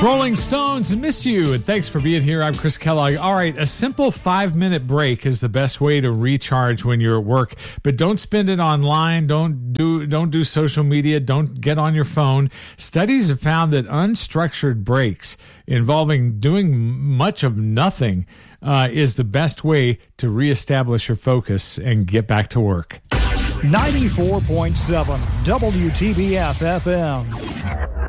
Rolling Stones, miss you, and thanks for being here. I'm Chris Kellogg. All right, a simple 5-minute break is the best way to recharge when you're at work, but don't spend it online. Don't do social media. Don't get on your phone. Studies have found that unstructured breaks involving doing much of nothing is the best way to reestablish your focus and get back to work. 94.7 WTBF FM.